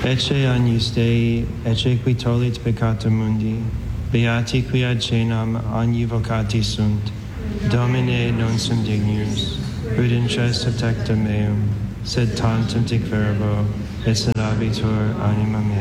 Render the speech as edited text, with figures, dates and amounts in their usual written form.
Ecce agnus Dei, ecce qui tollit peccata mundi, beati qui ad cenam agni vocati sunt. Domine non sum dignus, prudences tecta meum, sed tantum dic verbo, et sanabitur anima mea.